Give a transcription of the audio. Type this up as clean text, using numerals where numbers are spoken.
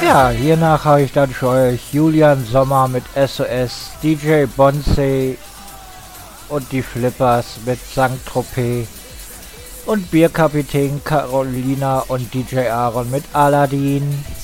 Ja, hiernach habe ich dann für euch Julian Sommer mit SOS, DJ Bonsey und die Flippers mit Saint-Tropez und Bierkapitän Carolina und DJ Aaron mit Aladdin.